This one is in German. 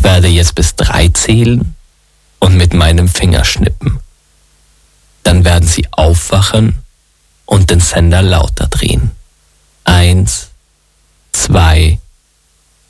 werde jetzt bis 3 zählen und mit meinem Finger schnippen. Dann werden Sie aufwachen und den Sender lauter drehen.